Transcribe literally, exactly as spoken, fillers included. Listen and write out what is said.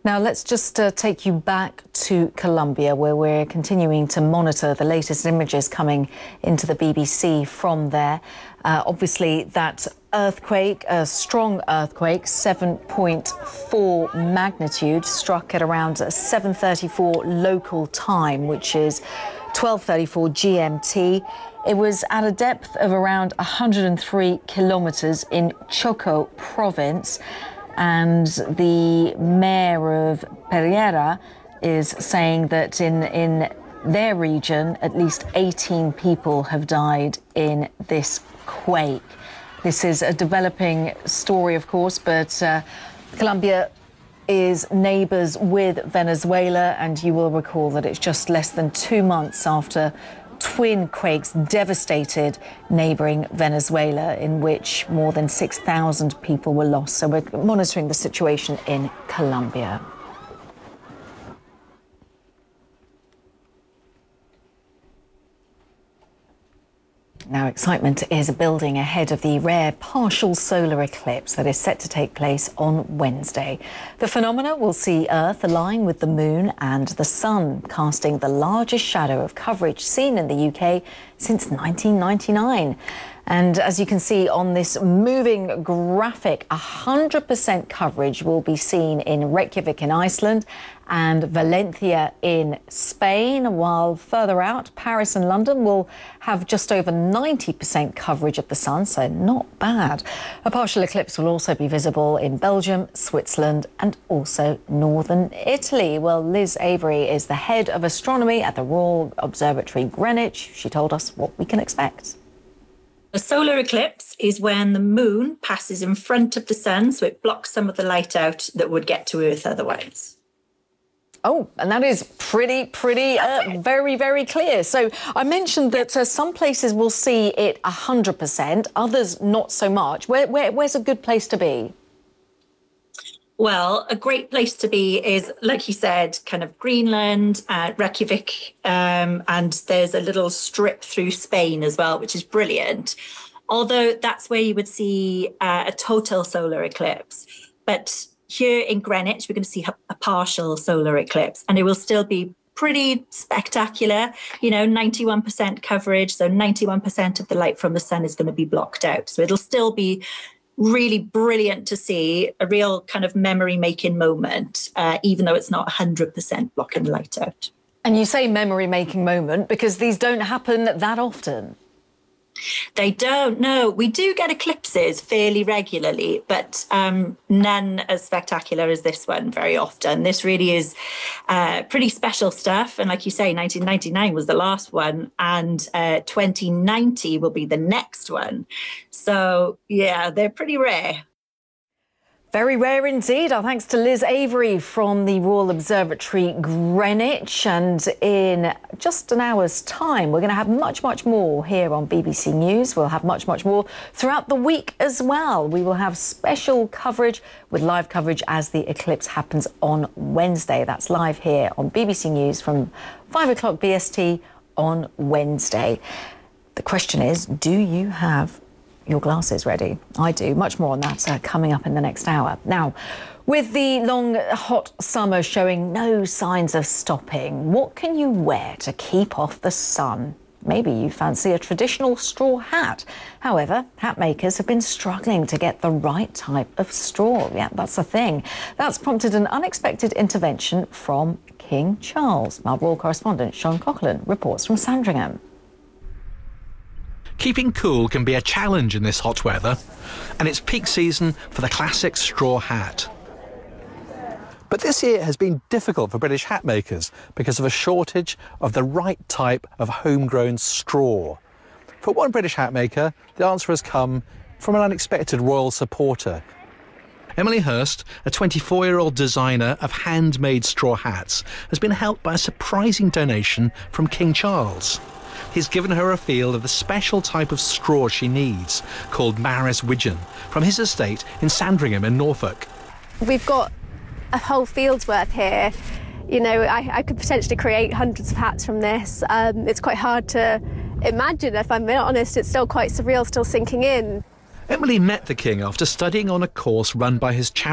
Now, let's just uh, take you back to Colombia, where we're continuing to monitor the latest images coming into the B B C from there. Uh, obviously, that earthquake, a strong earthquake, seven point four magnitude, struck at around seven thirty-four local time, which is twelve thirty-four G M T. It was at a depth of around one hundred three kilometres in Choco province. And the mayor of Pereira is saying that in, in their region, at least eighteen people have died in this quake. This is a developing story, of course, but uh, Colombia is neighbours with Venezuela, and you will recall that it's just less than two months after twin quakes devastated neighbouring Venezuela, in which more than six thousand people were lost. So we're monitoring the situation in Colombia. Now, excitement is building ahead of the rare partial solar eclipse that is set to take place on Wednesday. The phenomena will see Earth align with the moon and the sun, casting the largest shadow of coverage seen in the U K since nineteen ninety-nine. And as you can see on this moving graphic, one hundred percent coverage will be seen in Reykjavik in Iceland and Valencia in Spain, while further out, Paris and London will have just over ninety percent coverage of the sun, so not bad. A partial eclipse will also be visible in Belgium, Switzerland and also northern Italy. Well, Liz Avery is the head of astronomy at the Royal Observatory Greenwich. She told us what we can expect. A solar eclipse is when the moon passes in front of the sun, so it blocks some of the light out that would get to Earth otherwise. Oh, and that is pretty, pretty, uh, very, very clear. So I mentioned that uh, some places will see it one hundred percent, others not so much. Where, where, where's a good place to be? Well, a great place to be is, like you said, kind of Greenland, uh, Reykjavik, um, and there's a little strip through Spain as well, which is brilliant. Although that's where you would see uh, a total solar eclipse. But here in Greenwich, we're going to see a partial solar eclipse, and it will still be pretty spectacular. You know, ninety-one percent coverage, so ninety-one percent of the light from the sun is going to be blocked out. So it'll still be really brilliant to see, a real kind of memory-making moment, uh, even though it's not one hundred percent blocking the light out. And you say memory-making moment because these don't happen that often. They don't, no. We do get eclipses fairly regularly, but um, none as spectacular as this one very often. This really is uh, pretty special stuff. And like you say, nineteen ninety-nine was the last one, and uh, twenty ninety will be the next one. So, yeah, they're pretty rare. Very rare indeed. Our thanks to Liz Avery from the Royal Observatory Greenwich. And in just an hour's time, we're going to have much, much more here on B B C News. We'll have much, much more throughout the week as well. We will have special coverage with live coverage as the eclipse happens on Wednesday. That's live here on B B C News from five o'clock B S T on Wednesday. The question is, do you have your glasses ready? I do. Much more on that uh, coming up in the next hour. Now, with the long, hot summer showing no signs of stopping, what can you wear to keep off the sun? Maybe you fancy a traditional straw hat. However, hat makers have been struggling to get the right type of straw. Yeah, that's the thing. That's prompted an unexpected intervention from King Charles. Our royal correspondent Sean Coughlin reports from Sandringham. Keeping cool can be a challenge in this hot weather, and it's peak season for the classic straw hat. But this year has been difficult for British hat makers because of a shortage of the right type of homegrown straw. For one British hat maker, the answer has come from an unexpected royal supporter. Emily Hurst, a twenty-four-year-old designer of handmade straw hats, has been helped by a surprising donation from King Charles. He's given her a field of the special type of straw she needs, called Maris Widgeon, from his estate in Sandringham in Norfolk. We've got a whole field's worth here. You know, I, I could potentially create hundreds of hats from this. Um, it's quite hard to imagine, if I'm honest. It's still quite surreal, still sinking in. Emily met the King after studying on a course run by his charity